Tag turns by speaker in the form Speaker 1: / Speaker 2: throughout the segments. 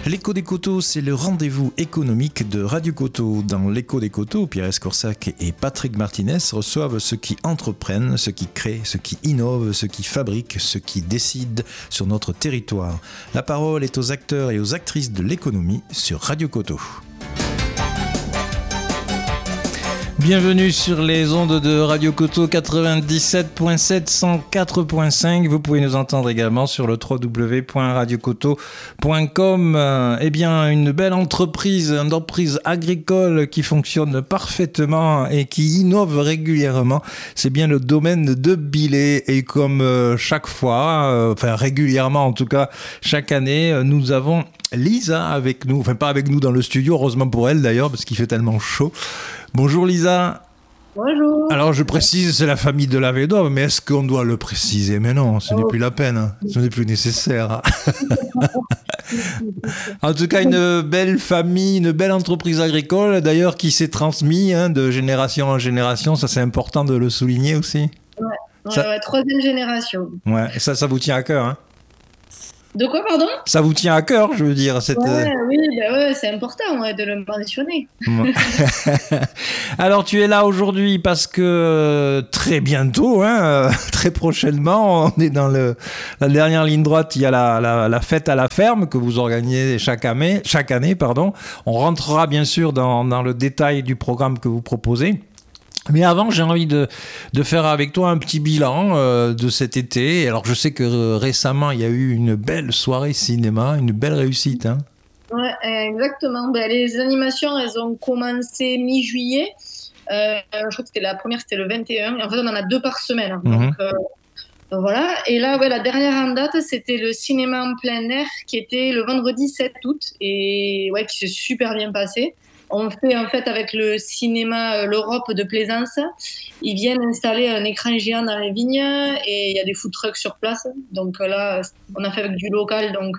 Speaker 1: L'écho des coteaux, c'est le rendez-vous économique de Radio Coteau. Dans l'écho des coteaux, Pierre Escorsac et Patrick Martinez reçoivent ceux qui entreprennent, ceux qui créent, ceux qui innovent, ceux qui fabriquent, ceux qui décident sur notre territoire. La parole est aux acteurs et aux actrices de l'économie sur Radio Coteau. Bienvenue sur les ondes de Radio Coteau 97.7, 104.5. Vous pouvez nous entendre également sur le www.radiocoteau.com. Eh bien, une belle entreprise agricole qui fonctionne parfaitement et qui innove régulièrement. C'est bien le domaine de Billet. Et comme chaque fois, régulièrement en tout cas, chaque année, nous avons Lisa avec nous. Enfin, pas avec nous dans le studio, heureusement pour elle d'ailleurs, parce qu'il fait tellement chaud. Bonjour Lisa.
Speaker 2: Bonjour.
Speaker 1: Alors je précise, c'est la famille de Lavedove, mais est-ce qu'on doit le préciser? Mais non, ce n'est plus la peine, ce n'est plus nécessaire. En tout cas, une belle famille, une belle entreprise agricole, d'ailleurs qui s'est transmise de génération en génération, ça c'est important de le souligner aussi.
Speaker 2: Ouais, troisième génération.
Speaker 1: Ouais, et ça vous tient à cœur, hein?
Speaker 2: De quoi, pardon? Ça
Speaker 1: vous tient à cœur, je veux dire.
Speaker 2: Oui, c'est important de le mentionner.
Speaker 1: Alors, tu es là aujourd'hui parce que très bientôt, très prochainement, on est dans la dernière ligne droite, il y a la fête à la ferme que vous organisez chaque année. On rentrera bien sûr dans le détail du programme que vous proposez. Mais avant, j'ai envie de faire avec toi un petit bilan de cet été. Alors, je sais que récemment, il y a eu une belle soirée cinéma, une belle réussite. Hein.
Speaker 2: Ouais, exactement. Les animations, elles ont commencé mi-juillet. Je crois que la première, c'était le 21. En fait, on en a 2 par semaine. Donc, voilà. Et là, la dernière en date, c'était le cinéma en plein air qui était le vendredi 7 août et qui s'est super bien passé. On fait en fait avec le cinéma L'Europe de Plaisance. Ils viennent installer un écran géant dans les vignes et il y a des food trucks sur place. Donc là, on a fait avec du local, donc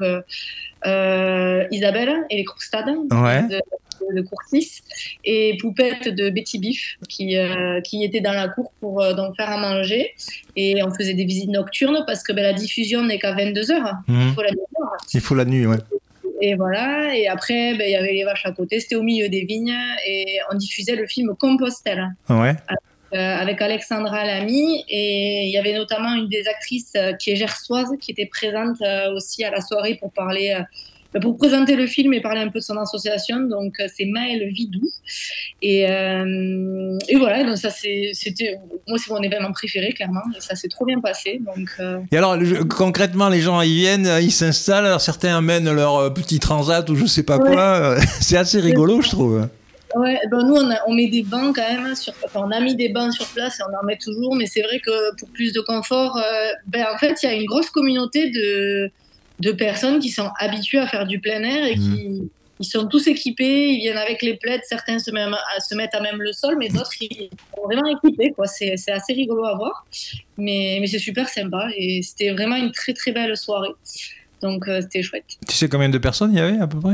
Speaker 2: Isabelle et les croustades de Courtis et Poupette de Betty Beef qui étaient dans la cour pour donc faire à manger. Et on faisait des visites nocturnes parce que la diffusion n'est qu'à 22h.
Speaker 1: Il faut la nuit, ouais.
Speaker 2: Et voilà, et après, il y avait les vaches à côté, c'était au milieu des vignes, et on diffusait le film Compostelle avec Alexandra Lamy, et il y avait notamment une des actrices qui est gersoise, qui était présente aussi à la soirée pour parler, pour présenter le film et parler un peu de son association, donc c'est Maëlle Vidou. Et voilà, donc ça c'était moi c'est mon événement préféré clairement et ça s'est trop bien passé donc
Speaker 1: Et alors concrètement les gens ils viennent, ils s'installent, alors certains amènent leur petit transat ou je sais pas quoi, c'est assez rigolo je trouve.
Speaker 2: Ouais, nous on met des bancs quand même on a mis des bancs sur place et on en met toujours, mais c'est vrai que pour plus de confort en fait il y a une grosse communauté de personnes qui sont habituées à faire du plein air et ils sont tous équipés, ils viennent avec les plaids, certains se mettent à même le sol, mais d'autres ils sont vraiment équipés, quoi. C'est assez rigolo à voir, mais c'est super sympa et c'était vraiment une très très belle soirée, donc c'était chouette.
Speaker 1: Tu sais combien de personnes il y avait à peu près?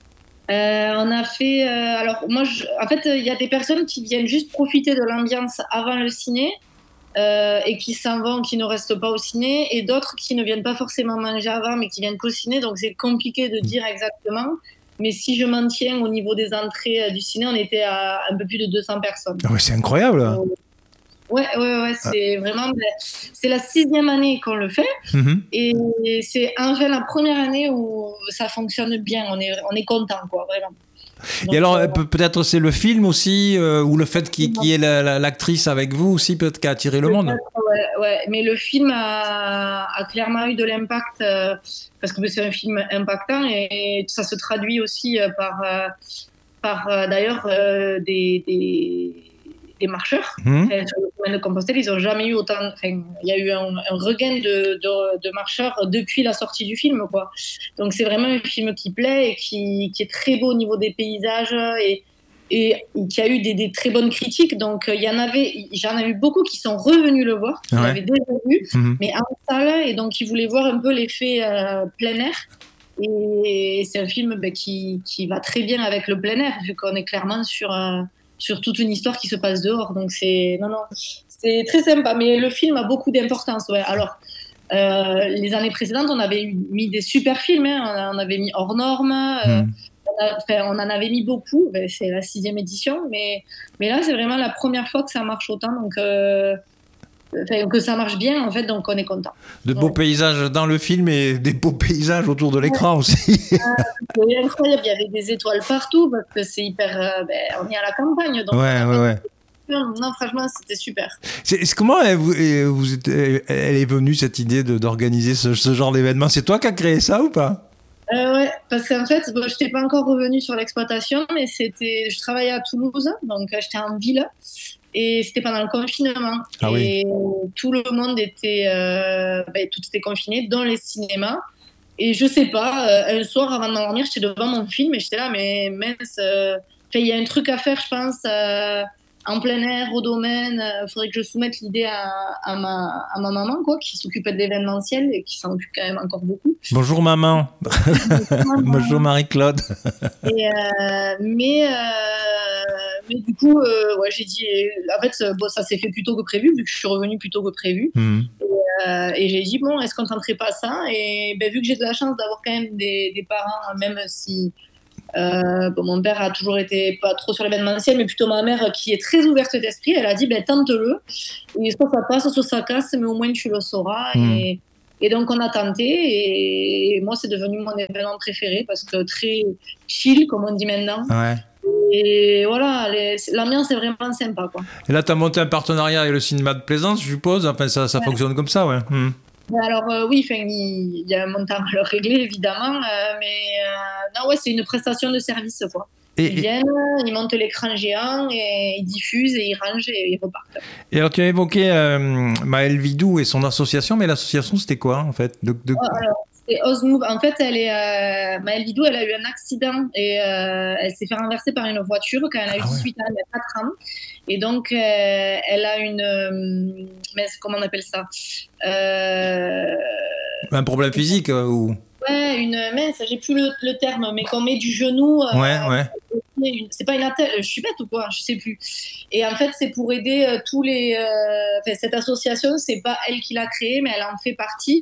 Speaker 2: On a fait, alors moi en fait il y a des personnes qui viennent juste profiter de l'ambiance avant le ciné, et qui s'en vont, qui ne restent pas au ciné, et d'autres qui ne viennent pas forcément manger avant, mais qui viennent qu'au ciné, donc c'est compliqué de dire exactement. Mais si je m'en tiens au niveau des entrées du ciné, on était à un peu plus de 200 personnes.
Speaker 1: Ah ouais, c'est incroyable.
Speaker 2: Ouais, c'est vraiment... C'est la 6e année qu'on le fait, et c'est enfin la première année où ça fonctionne bien, on est content, quoi, vraiment.
Speaker 1: Donc, et alors, peut-être c'est le film aussi, ou le fait qu'il y ait l'actrice avec vous aussi, peut-être qui a attiré le monde.
Speaker 2: Ouais, mais le film a clairement eu de l'impact, parce que c'est un film impactant, et ça se traduit aussi par d'ailleurs des marcheurs. Sur le domaine de Compostelle, ils n'ont jamais eu autant... il y a eu un regain de marcheurs depuis la sortie du film, quoi. Donc c'est vraiment un film qui plaît et qui est très beau au niveau des paysages et qui a eu des très bonnes critiques. Donc j'en ai eu beaucoup qui sont revenus le voir, qui l'avaient déjà vu, mais en salle, et donc ils voulaient voir un peu l'effet plein air. Et c'est un film qui va très bien avec le plein air, vu qu'on est clairement sur toute une histoire qui se passe dehors. Donc c'est très sympa. Mais le film a beaucoup d'importance. Ouais. Alors, Les années précédentes, on avait mis des super films, hein. On avait mis Hors Normes, on en avait mis beaucoup. Ben, c'est la 6e édition, mais là, c'est vraiment la première fois que ça marche autant, donc que ça marche bien, en fait, donc on est content.
Speaker 1: De beaux paysages dans le film et des beaux paysages autour de l'écran aussi.
Speaker 2: C'est incroyable, il y avait des étoiles partout parce que c'est hyper. On est à la campagne, donc.
Speaker 1: Ouais.
Speaker 2: Non, franchement, c'était super.
Speaker 1: Comment elle est venue cette idée d'organiser ce genre d'événement? C'est toi qui as créé ça ou pas?
Speaker 2: Ouais, parce qu'en fait, je n'étais pas encore revenue sur l'exploitation, mais je travaillais à Toulouse, donc j'étais en ville, et c'était pendant le confinement.
Speaker 1: Ah
Speaker 2: et
Speaker 1: oui.
Speaker 2: tout le monde tout était confiné, dont les cinémas. Et je sais pas, un soir avant de m'endormir, j'étais devant mon film et j'étais là, mais mince, il y a un truc à faire, je pense, en plein air, au domaine. Il faudrait que je soumette l'idée à ma maman, quoi, qui s'occupait de l'événementiel et qui s'en occupe quand même encore beaucoup.
Speaker 1: Bonjour maman. Bonjour Marie-Claude.
Speaker 2: Mais du coup, j'ai dit, en fait, ça s'est fait plus tôt que prévu, vu que je suis revenue plus tôt que prévu. Et j'ai dit, bon, est-ce qu'on tenterait pas ça? Et vu que j'ai de la chance d'avoir quand même des parents, même si mon père a toujours été pas trop sur l'événementiel, mais plutôt ma mère qui est très ouverte d'esprit, elle a dit, tente-le. Et soit ça passe, soit ça casse, mais au moins tu le sauras. Et donc on a tenté, et moi c'est devenu mon événement préféré parce que très chill, comme on dit maintenant.
Speaker 1: Ouais.
Speaker 2: Et voilà, l'ambiance est vraiment sympa, quoi.
Speaker 1: Et là, tu as monté un partenariat avec le cinéma de Plaisance, je suppose. Enfin, ça fonctionne comme ça, ouais.
Speaker 2: Alors oui, il y a un montant à leur régler, évidemment, mais non, ouais, c'est une prestation de service, quoi. Ils viennent, ils montent l'écran géant, et ils diffusent, et ils rangent, et ils repartent.
Speaker 1: Et alors, tu as évoqué Maëlle Vidou et son association, mais l'association, c'était quoi, en fait?
Speaker 2: Alors, c'est Ozmove. En fait, Maëlle Vidou, elle a eu un accident, et elle s'est fait renverser par une voiture quand elle a eu 18 ans, il y a 4 ans. Et donc, elle a une... comment on appelle ça?
Speaker 1: Un problème physique ou...
Speaker 2: Ouais, j'ai plus le terme, mais qu'on met du genou.
Speaker 1: Ouais.
Speaker 2: C'est pas une attelle, je suis bête ou quoi? Je sais plus. Et en fait, c'est pour aider tous les. Cette association, c'est pas elle qui l'a créée, mais elle en fait partie.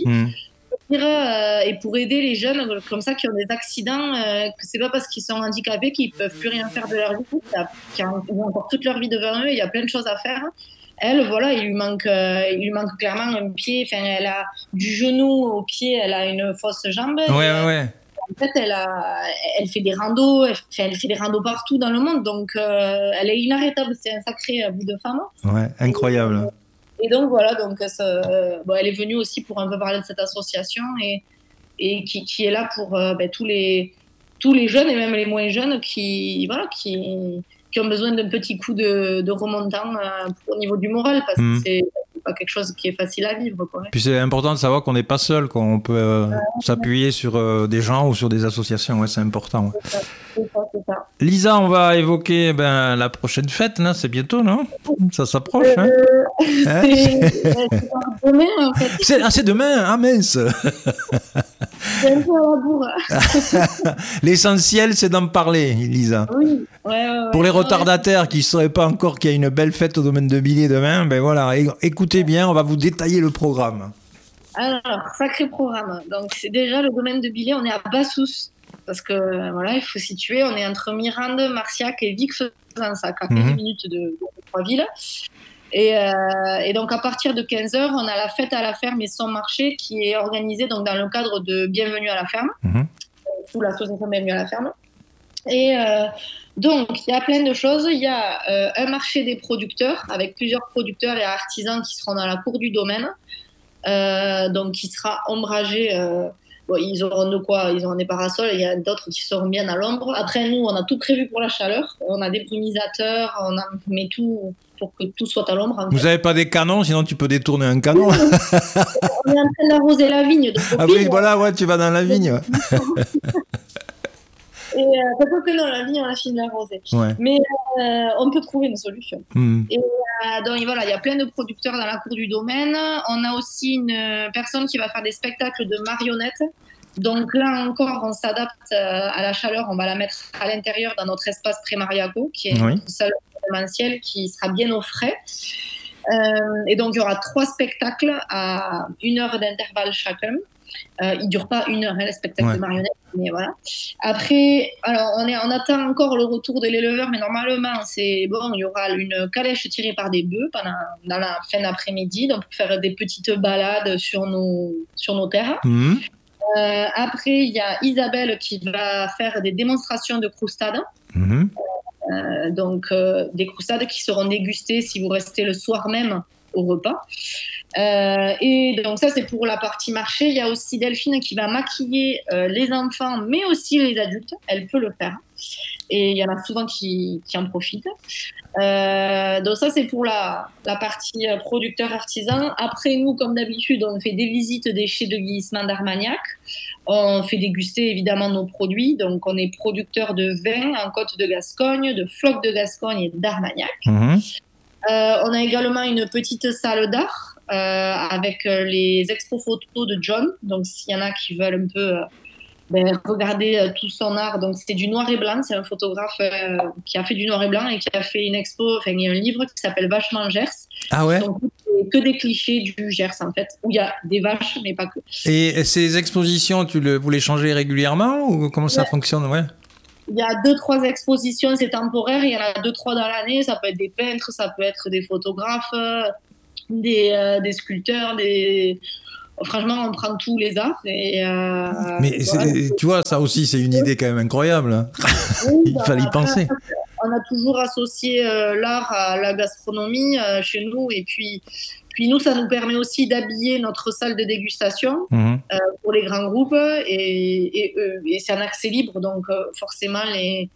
Speaker 2: Et pour aider les jeunes comme ça qui ont des accidents, que c'est pas parce qu'ils sont handicapés qu'ils peuvent plus rien faire de leur vie, qu'ils ont encore toute leur vie devant eux, il y a plein de choses à faire. Elle, voilà, il lui manque clairement un pied. Enfin, elle a du genou au pied, elle a une fausse jambe.
Speaker 1: Ouais.
Speaker 2: En fait, elle fait des randos, elle fait des randos partout dans le monde, donc elle est inarrêtable. C'est un sacré bout de femme.
Speaker 1: Ouais, incroyable.
Speaker 2: Et donc voilà, elle est venue aussi pour un peu parler de cette association et qui est là pour tous les jeunes et même les moins jeunes qui ont besoin d'un petit coup de remontant au niveau du moral, parce que c'est pas quelque chose qui est facile à vivre, quoi.
Speaker 1: Puis c'est important de savoir qu'on n'est pas seul, qu'on peut s'appuyer sur des gens ou sur des associations. Ouais, c'est important. Ouais.
Speaker 2: C'est ça.
Speaker 1: Lisa, on va évoquer la prochaine fête, là, c'est bientôt, non? Ça s'approche, hein?
Speaker 2: C'est demain, en fait.
Speaker 1: C'est demain, ah mince!
Speaker 2: C'est un peu à la bourre.
Speaker 1: L'essentiel, c'est d'en parler, Lisa.
Speaker 2: Oui, ouais.
Speaker 1: Pour les retardataires qui ne sauraient pas encore qu'il y a une belle fête au domaine de Billiers demain, voilà, écoutez bien, on va vous détailler le programme.
Speaker 2: Alors, sacré programme. Donc, c'est déjà le domaine de Billiers, on est à Bassous. Parce que, voilà, il faut situer, on est entre Mirande, Marciac et Vic-Fezensac, à 15 minutes de Trois-Villes. Et donc, à partir de 15h, on a la fête à la ferme et son marché qui est organisée donc, dans le cadre de Bienvenue à la ferme, sous l'association Bienvenue à la ferme. Et donc, il y a plein de choses. Il y a un marché des producteurs, avec plusieurs producteurs et artisans qui seront dans la cour du domaine, donc qui sera ombragé. Ils auront de quoi, ils auront des parasols, il y a d'autres qui seront bien à l'ombre. Après, nous, on a tout prévu pour la chaleur. On a des brumisateurs, on met tout pour que tout soit à l'ombre.
Speaker 1: Vous n'avez pas des canons, sinon tu peux détourner un canon.
Speaker 2: On est en train d'arroser la vigne. Donc
Speaker 1: oui, voilà, ouais, tu vas dans la vigne.
Speaker 2: Et peut-être que non, la vigne, on a fini de l'arroser.
Speaker 1: Ouais.
Speaker 2: Mais on peut trouver une solution. Et donc voilà, il y a plein de producteurs dans la cour du domaine. On a aussi une personne qui va faire des spectacles de marionnettes. Donc là encore, on s'adapte à la chaleur. On va la mettre à l'intérieur dans notre espace Pré-Mariaco, qui est une salle événementielle qui sera bien au frais. Et donc, il y aura 3 spectacles à 1 heure d'intervalle chacun. Ils ne durent pas 1 heure, les spectacles de marionnettes, mais voilà. Après, alors, on attend encore le retour de l'éleveur, mais normalement, c'est bon, il y aura une calèche tirée par des bœufs dans la fin d'après-midi, donc pour faire des petites balades sur nos terres. Après, il y a Isabelle qui va faire des démonstrations de croustades. Donc, des croustades qui seront dégustées si vous restez le soir même au repas. Et donc ça, c'est pour la partie marché. Il y a aussi Delphine qui va maquiller les enfants, mais aussi les adultes. Elle peut le faire. Et il y en a souvent qui en profitent. Donc ça, c'est pour la partie producteur-artisan. Après, nous, comme d'habitude, on fait des visites des chais de vieillissement d'Armagnac. On fait déguster évidemment nos produits. Donc, on est producteur de vin en Côte de Gascogne, de Floc de Gascogne et d'Armagnac. On a également une petite salle d'art avec les expos photos de John. Donc, s'il y en a qui veulent un peu regarder tout son art. Donc, c'est du noir et blanc. C'est un photographe qui a fait du noir et blanc et qui a fait une expo, il y a un livre qui s'appelle Vachement Gers.
Speaker 1: Ah ouais.
Speaker 2: Donc, que des clichés du Gers, en fait, où il y a des vaches, mais pas que.
Speaker 1: Et ces expositions, vous les changez régulièrement ou comment ça fonctionne?
Speaker 2: Il y a 2-3 expositions, c'est temporaire. Il y en a 2-3 dans l'année. Ça peut être des peintres, ça peut être des photographes, des sculpteurs, Franchement, on prend tous les arts.
Speaker 1: Mais tu vois, ça aussi, c'est une idée quand même incroyable. Oui, il fallait y penser.
Speaker 2: On a toujours associé l'art à la gastronomie chez nous. Et puis nous, ça nous permet aussi d'habiller notre salle de dégustation pour les grands groupes. Et c'est un accès libre. Donc, forcément, les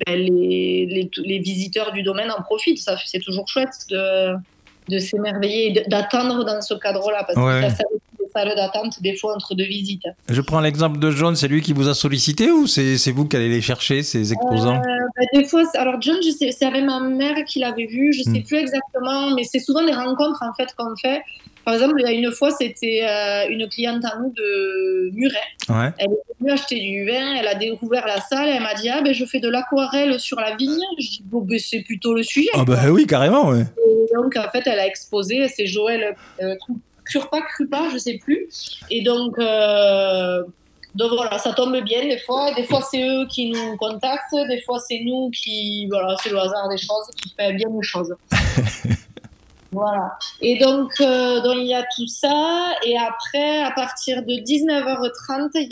Speaker 2: visiteurs du domaine en profitent. Ça, c'est toujours chouette de s'émerveiller et d'attendre dans ce cadre-là. Parce que ça salle d'attente des fois entre 2 visites.
Speaker 1: Je prends l'exemple de John, c'est lui qui vous a sollicité ou c'est vous qui allez les chercher, ces exposants?
Speaker 2: Des fois, alors John, c'est avec ma mère qui l'avait vu, je sais plus exactement, mais c'est souvent des rencontres en fait qu'on fait. Par exemple, il y a une fois, c'était une cliente à nous de Muret. Elle est venue acheter du vin, elle a découvert la salle, elle m'a dit je fais de l'aquarelle sur la vigne. Je dis c'est plutôt le sujet.
Speaker 1: Ah bah oui, carrément. Ouais.
Speaker 2: Et donc en fait, elle a exposé, c'est Joël Krupa, je sais plus. Et donc voilà, ça tombe bien des fois. Des fois, c'est eux qui nous contactent. Des fois, c'est nous qui... Voilà, c'est le hasard des choses qui fait bien les choses. Voilà. Et donc, il y a tout ça. Et après, à partir de 19h30, il y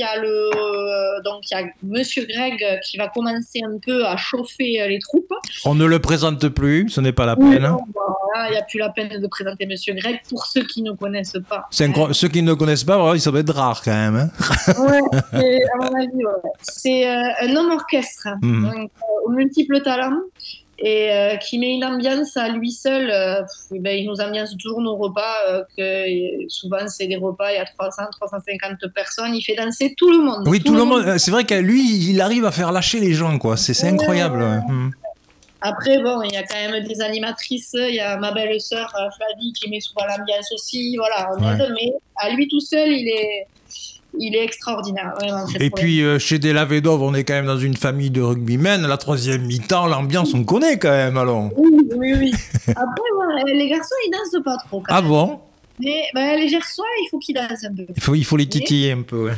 Speaker 2: a Monsieur Greg qui va commencer un peu à chauffer les troupes.
Speaker 1: On ne le présente plus, ce n'est pas la peine.
Speaker 2: Voilà, il n'y a plus la peine de présenter Monsieur Greg pour ceux qui ne connaissent pas.
Speaker 1: Ceux qui ne connaissent pas, ça va être rare quand même.
Speaker 2: Ouais, à mon avis, c'est un homme orchestre, donc, aux multiples talents. Et qui met une ambiance à lui seul. Il nous ambiance toujours nos repas, que souvent c'est des repas, il y a 300-350 personnes, il fait danser tout le monde.
Speaker 1: Oui, tout le monde. C'est vrai que lui, il arrive à faire lâcher les gens, quoi. C'est incroyable.
Speaker 2: Après, il y a quand même des animatrices, il y a ma belle-sœur Flavie qui met souvent l'ambiance aussi. Voilà, mais à lui tout seul, il est extraordinaire. Vraiment,
Speaker 1: et puis, chez Delavedove, on est quand même dans une famille de rugbymen. La 3e mi-temps, l'ambiance, on connaît quand même, alors.
Speaker 2: Oui. Après, les garçons, ils dansent pas trop. Quand même.
Speaker 1: Bon?
Speaker 2: Mais les Gersois, il faut qu'ils dansent un peu.
Speaker 1: Il faut les titiller un peu,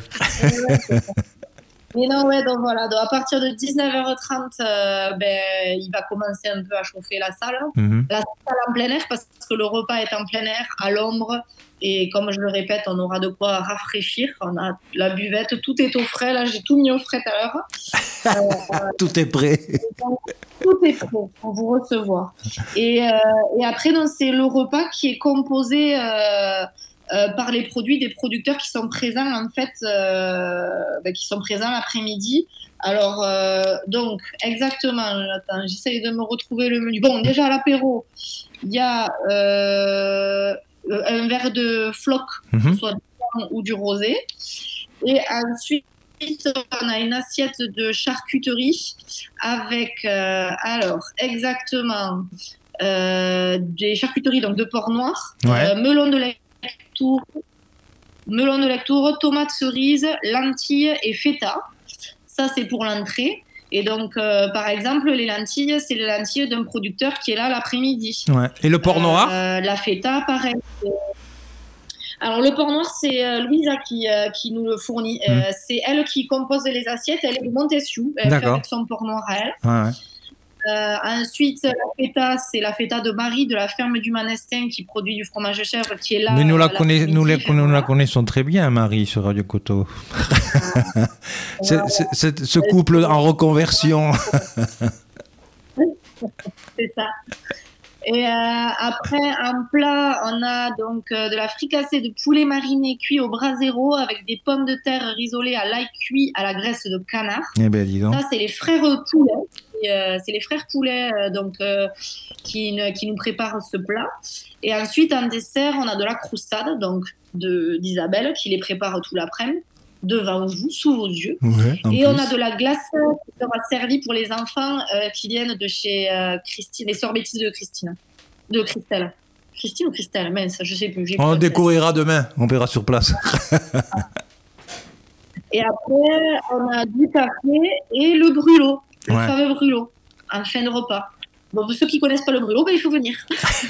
Speaker 2: Mais non, donc voilà. Donc, à partir de 19h30, il va commencer un peu à chauffer la salle. La salle en plein air, parce que le repas est en plein air, à l'ombre. Et comme je le répète, on aura de quoi rafraîchir. On a la buvette, tout est au frais. Là, j'ai tout mis au frais tout à l'heure.
Speaker 1: Tout est prêt.
Speaker 2: Tout est prêt pour vous recevoir. Et après, donc, c'est le repas qui est composé par les produits des producteurs qui sont présents en fait, qui sont présents l'après-midi. Alors, donc, exactement, attends, j'essaye de me retrouver le menu. Bon, déjà à l'apéro, il y a un verre de floc, que ce soit du blanc ou du rosé. Et ensuite, on a une assiette de charcuterie avec, exactement, des charcuteries donc de porc noir, melon de lectoure, tomates cerises, lentilles et feta. Ça, c'est pour l'entrée. Et donc, par exemple, les lentilles, c'est les lentilles d'un producteur qui est là l'après-midi.
Speaker 1: Ouais. Et le porc noir?
Speaker 2: La feta, pareil. Alors, le porc noir, c'est Louisa qui nous le fournit. C'est elle qui compose les assiettes. Elle est de Montesquieu. Elle fait avec son porc noir à elle.
Speaker 1: Ouais.
Speaker 2: Ensuite, la feta, c'est la feta de Marie de la ferme du Manestin qui produit du fromage de chèvre qui est là.
Speaker 1: Mais nous la connaissons très bien, Marie, sur Radio Coteau. Ce couple en reconversion.
Speaker 2: C'est ça. Et après, en plat, on a donc de la fricassée de poulet mariné cuit au brasero avec des pommes de terre risolées à l'ail cuit à la graisse de canard.
Speaker 1: Eh ben, dis donc.
Speaker 2: Ça, c'est les frères Poulet. C'est les frères Poulet qui nous préparent ce plat. Et ensuite, en dessert, on a de la croustade d'Isabelle qui les prépare tout l'après-midi devant vous, sous vos yeux.
Speaker 1: Ouais,
Speaker 2: et on a de la glace qui sera servie pour les enfants qui viennent de chez Christine, les sorbettistes de Christine. De Christelle. Christine ou Christelle? Mince, je sais plus.
Speaker 1: On découvrira demain, on verra sur place.
Speaker 2: Et après, on a du café et le brûlot, le fameux brûlot, en fin de repas. Bon, pour ceux qui ne connaissent pas le brûlot, il faut venir.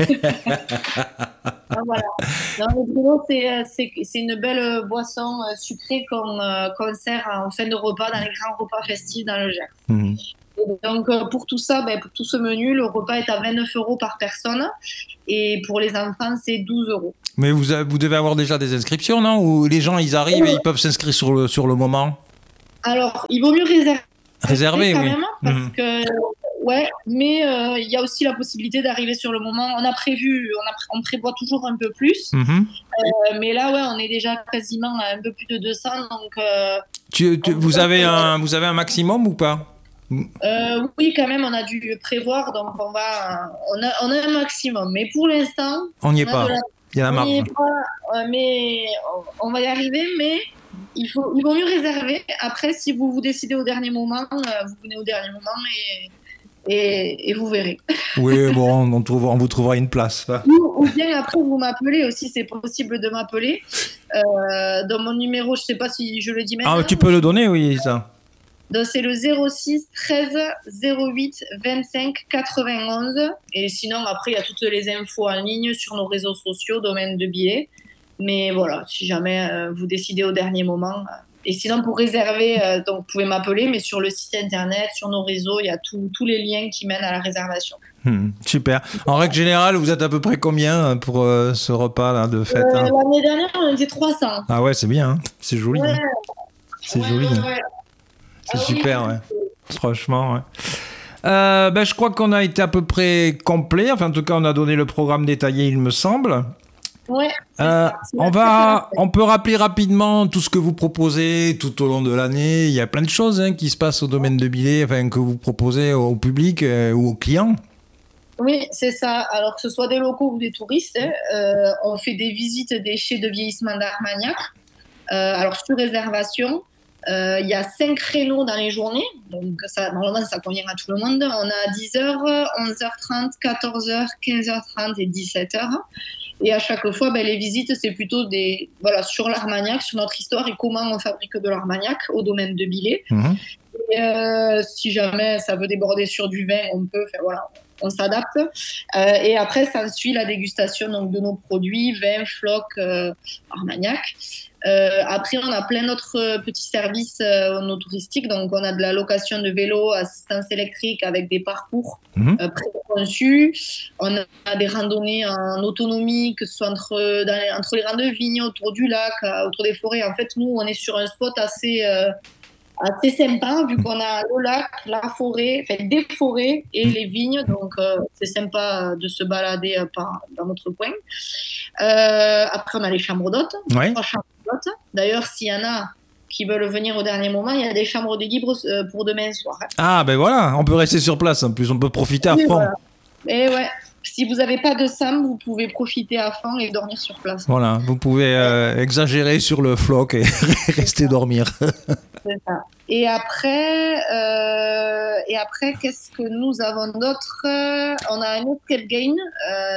Speaker 2: Voilà. Non, le brûlot, c'est une belle boisson sucrée qu'on sert en fin de repas, dans les grands repas festifs dans le Gers. Mmh. Et donc, pour tout ça, pour tout ce menu, le repas est à 29 € par personne. Et pour les enfants, c'est 12 €.
Speaker 1: Mais vous devez avoir déjà des inscriptions, non? Ou les gens, ils arrivent et ils peuvent s'inscrire sur le moment? Alors,
Speaker 2: il vaut mieux réserver quand
Speaker 1: oui.
Speaker 2: Même, parce que... Ouais, mais il y a aussi la possibilité d'arriver sur le moment. On prévoit toujours un peu plus. Mais là, on est déjà quasiment à un peu plus de 200. Donc,
Speaker 1: vous avez un maximum ou pas?
Speaker 2: Oui, quand même, on a dû prévoir. Donc, on a un maximum. Mais pour l'instant,
Speaker 1: on n'y est pas. Il y a la marge.
Speaker 2: Mais on va y arriver. Mais il vaut mieux réserver. Après, si vous vous décidez au dernier moment, vous venez au dernier moment et vous verrez.
Speaker 1: Oui, bon, on vous trouvera une place.
Speaker 2: Ou bien après, vous m'appelez aussi, c'est possible de m'appeler. Dans mon numéro, je ne sais pas si je le dis maintenant.
Speaker 1: Ah, tu peux le donner, oui, ça.
Speaker 2: Donc, c'est le 06 13 08 25 91. Et sinon, après, il y a toutes les infos en ligne sur nos réseaux sociaux, domaine de billets. Mais voilà, si jamais vous décidez au dernier moment... Et sinon, pour réserver, donc, vous pouvez m'appeler, mais sur le site internet, sur nos réseaux, il y a tous les liens qui mènent à la réservation.
Speaker 1: Super. En règle générale, vous êtes à peu près combien pour ce repas-là de fête
Speaker 2: L'année dernière, on était 300.
Speaker 1: Ah ouais, c'est bien. Hein. C'est joli.
Speaker 2: Ouais.
Speaker 1: Hein. C'est joli.
Speaker 2: Ouais.
Speaker 1: C'est super, ouais. Franchement, ouais. Je crois qu'on a été à peu près complet. Enfin, en tout cas, on a donné le programme détaillé, il me semble.
Speaker 2: Ouais,
Speaker 1: on peut rappeler rapidement tout ce que vous proposez tout au long de l'année. Il y a plein de choses qui se passent au domaine de billets, que vous proposez au public ou aux clients.
Speaker 2: Oui, c'est ça. Alors que ce soit des locaux ou des touristes, on fait des visites des chais de vieillissement d'Armagnac. Alors sur réservation, il y a 5 créneaux dans les journées. Donc normalement, ça convient à tout le monde. On a 10h, 11h30, 14h, 15h30 et 17h. Et à chaque fois, les visites, c'est plutôt sur l'Armagnac, sur notre histoire et comment on fabrique de l'Armagnac au domaine de Billets. Et si jamais ça veut déborder sur du vin, on peut, on s'adapte. Et après, ça suit la dégustation donc, de nos produits, vin, floc, Armagnac. Après, on a plein d'autres petits services no touristiques. Donc, on a de la location de vélos, assistance électrique avec des parcours préconçus. On a des randonnées en autonomie, que ce soit entre les rangs de vignes, autour du lac, autour des forêts. En fait, nous, on est sur un spot assez sympa, vu qu'on a le lac, la forêt, des forêts et les vignes. Donc, c'est sympa de se balader dans notre coin. Après, on a les chambres d'hôtes.
Speaker 1: Ouais.
Speaker 2: 3 chambres d'hôtes. D'ailleurs, s'il y en a qui veulent venir au dernier moment, il y a des chambres de libre pour demain soir.
Speaker 1: Ah, voilà, on peut rester sur place. En plus, on peut profiter à fond.
Speaker 2: Voilà. Et ouais. Si vous n'avez pas de SAM, vous pouvez profiter à fond et dormir sur place.
Speaker 1: Voilà, vous pouvez exagérer sur le floc et rester dormir.
Speaker 2: C'est ça. Et après, qu'est-ce que nous avons d'autre? On a un escape game.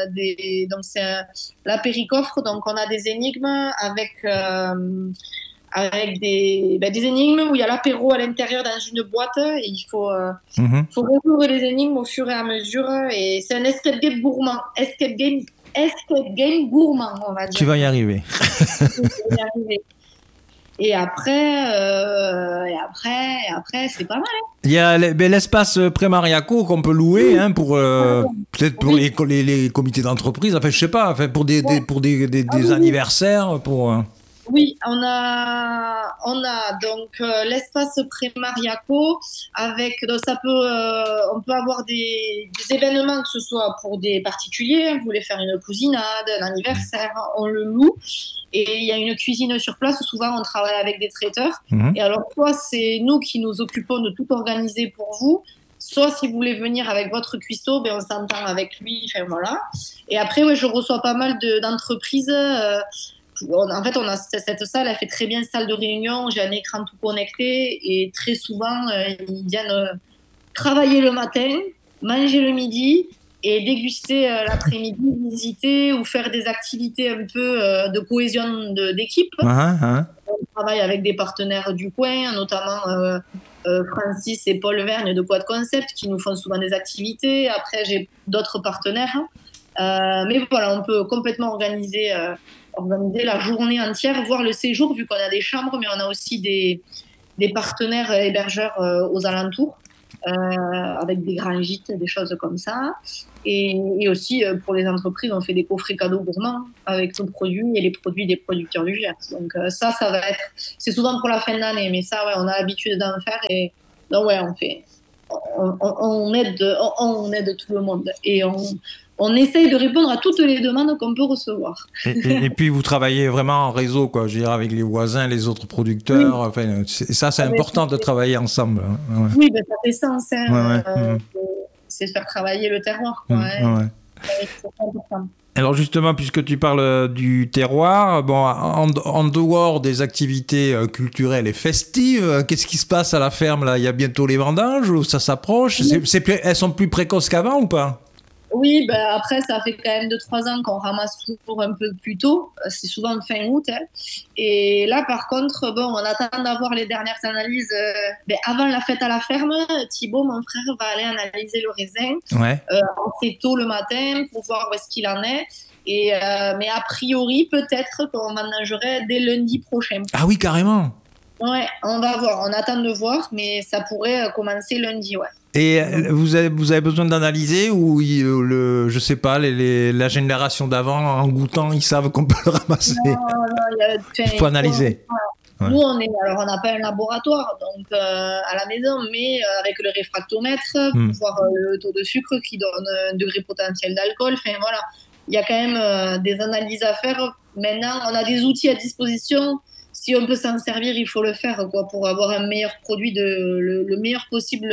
Speaker 2: Donc, c'est l'apéricoffre. Donc, on a des énigmes avec des énigmes où il y a l'apéro à l'intérieur dans une boîte et il faut résoudre les énigmes au fur et à mesure. Et c'est un escape game gourmand. Escape game gourmand, on va dire.
Speaker 1: Tu vas y arriver.
Speaker 2: Je vais y arriver. Et après, c'est pas mal. Hein.
Speaker 1: Il y a l'espace Pré-Mariaco qu'on peut louer pour peut-être pour les comités d'entreprise. Enfin, je sais pas. Enfin, pour des anniversaires, pour.
Speaker 2: Oui, on a donc l'espace Pré-Mariaco avec donc on peut avoir des événements que ce soit pour des particuliers, vous voulez faire une cousinade, un anniversaire, on le loue et il y a une cuisine sur place. Souvent on travaille avec des traiteurs et alors soit c'est nous qui nous occupons de tout organiser pour vous. Soit si vous voulez venir avec votre cuistot, on s'entend avec lui, enfin voilà. Et après, je reçois pas mal d'entreprises. En fait, on a cette salle, elle fait très bien salle de réunion. J'ai un écran tout connecté et très souvent, ils viennent travailler le matin, manger le midi et déguster l'après-midi, visiter ou faire des activités un peu de cohésion d'équipe. On travaille avec des partenaires du coin, notamment Francis et Paul Vergne de Quad Concept qui nous font souvent des activités. Après, j'ai d'autres partenaires. Mais voilà, on peut complètement organiser la journée entière, voire le séjour, vu qu'on a des chambres, mais on a aussi des partenaires hébergeurs aux alentours, avec des grands gîtes, des choses comme ça. Et aussi, pour les entreprises, on fait des coffrets cadeaux gourmands avec nos produits et les produits des producteurs du Gers. Donc ça va être... C'est souvent pour la fin d'année, mais ça, on a l'habitude d'en faire. Et donc, on fait... On aide tout le monde. Et on essaye de répondre à toutes les demandes qu'on peut recevoir.
Speaker 1: Et puis, vous travaillez vraiment en réseau, quoi. Je veux dire, avec les voisins, les autres producteurs. Oui. Enfin, c'est important de travailler ensemble.
Speaker 2: Hein. Oui, ça fait sens. Hein. C'est faire travailler le terroir. Quoi,
Speaker 1: Alors justement, puisque tu parles du terroir, en dehors des activités culturelles et festives, qu'est-ce qui se passe à la ferme là ? Il y a bientôt les vendanges ou ça s'approche ? Elles sont plus précoces qu'avant ou pas ?
Speaker 2: Oui, après, ça fait quand même 2-3 ans qu'on ramasse toujours un peu plus tôt. C'est souvent fin août. Hein. Et là, par contre, on attend d'avoir les dernières analyses. Avant la fête à la ferme, Thibaut, mon frère, va aller analyser le raisin assez tôt le matin pour voir où est-ce qu'il en est. Mais a priori, peut-être qu'on vendangerait dès lundi prochain.
Speaker 1: Ah oui, carrément.
Speaker 2: Ouais, on va voir. On attend de voir, mais ça pourrait commencer lundi, ouais.
Speaker 1: Et vous avez besoin d'analyser ou je sais pas, la génération d'avant, en goûtant, ils savent qu'on peut le ramasser.
Speaker 2: Non,
Speaker 1: il faut analyser.
Speaker 2: Nous, on n'a pas un laboratoire donc à la maison, mais avec le réfractomètre pour voir le taux de sucre qui donne un degré potentiel d'alcool. Enfin voilà, il y a quand même des analyses à faire. Maintenant, on a des outils à disposition. Si on peut s'en servir, il faut le faire pour avoir un meilleur produit, le meilleur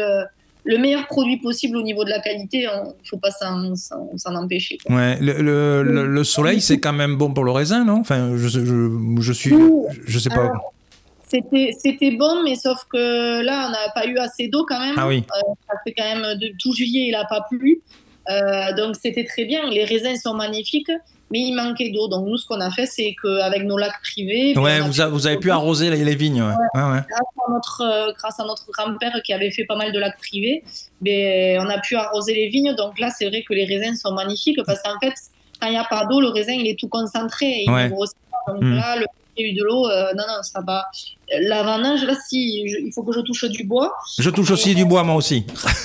Speaker 2: produit possible au niveau de la qualité. Il ne faut pas s'en empêcher. Quoi.
Speaker 1: Ouais, le soleil, c'est quand même bon pour le raisin, non ? Enfin, je sais pas.
Speaker 2: Alors, c'était bon, mais sauf que là, on n'a pas eu assez d'eau quand même.
Speaker 1: Ah oui.
Speaker 2: Ça fait quand même de tout juillet, il n'a pas plu. Donc, c'était très bien. Les raisins sont magnifiques. Mais il manquait d'eau. Donc, nous, ce qu'on a fait, c'est qu'avec nos lacs privés...
Speaker 1: Ouais, vous avez pu arroser les vignes. Ouais.
Speaker 2: Grâce à notre grand-père qui avait fait pas mal de lacs privés, on a pu arroser les vignes. Donc là, c'est vrai que les raisins sont magnifiques parce qu'en fait, quand il n'y a pas d'eau, le raisin, il est tout concentré. Et il ne grossit pas. Donc là, il y a eu de l'eau. Non, ça va. La vendange, là, il faut que je touche du bois.
Speaker 1: Je touche aussi du bois, moi aussi.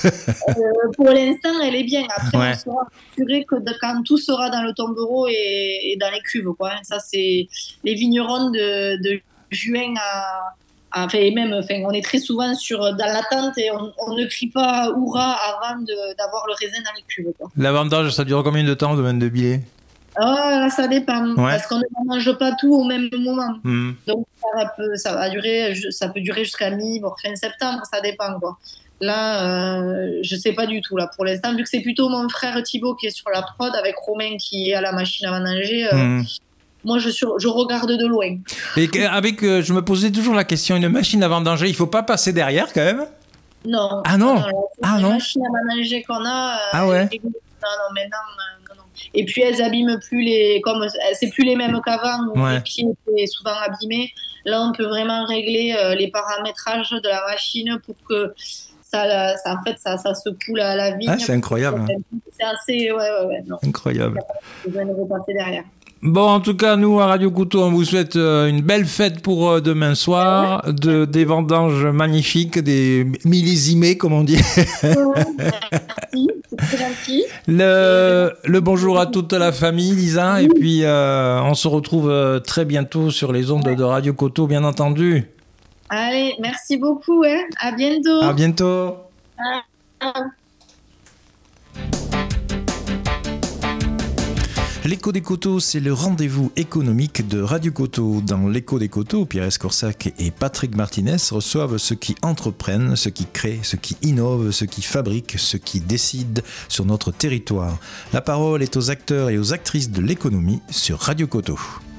Speaker 2: Pour l'instant, elle est bien. Après, on sera assuré que quand tout sera dans le tombereau et dans les cuves. Quoi. Ça, c'est les vignerons de juin on est très souvent dans l'attente et on ne crie pas « Hurrah » avant d'avoir le raisin dans les cuves. Quoi.
Speaker 1: La vendange, ça dure combien de temps, de billet ?
Speaker 2: Là, ça dépend, parce qu'on ne mange pas tout au même moment. Donc, ça peut durer jusqu'à fin septembre, ça dépend. Quoi. Là, je ne sais pas du tout. Là, pour l'instant, vu que c'est plutôt mon frère Thibaut qui est sur la prod, avec Romain qui est à la machine à vendanger, moi, je regarde de loin.
Speaker 1: Et je me posais toujours la question, une machine à vendanger, il ne faut pas passer derrière quand même ?
Speaker 2: Non.
Speaker 1: Ah non.
Speaker 2: La machine à vendanger qu'on a...
Speaker 1: Ah ouais.
Speaker 2: Non, maintenant... non. Et puis elles abîment plus comme c'est plus les mêmes qu'avant où les pieds étaient souvent abîmés. Là, on peut vraiment régler les paramétrages de la machine pour que ça secoue la vigne.
Speaker 1: Ah, c'est incroyable.
Speaker 2: C'est assez, non.
Speaker 1: Incroyable.
Speaker 2: Je vais repasser derrière.
Speaker 1: Bon, en tout cas, nous, à Radio Couteau, on vous souhaite une belle fête pour demain soir, des vendanges magnifiques, des millésimés, comme on dit.
Speaker 2: Merci, c'est très gentil.
Speaker 1: Le bonjour à toute la famille, Lisa, et puis on se retrouve très bientôt sur les ondes de Radio Couteau, bien entendu.
Speaker 2: Allez, merci beaucoup, hein. À bientôt.
Speaker 1: À bientôt. L'écho des coteaux, c'est le rendez-vous économique de Radio Couteau. Dans l'écho des coteaux, Pierre Escorsac et Patrick Martinez reçoivent ceux qui entreprennent, ceux qui créent, ceux qui innovent, ceux qui fabriquent, ceux qui décident sur notre territoire. La parole est aux acteurs et aux actrices de l'économie sur Radio Couteau.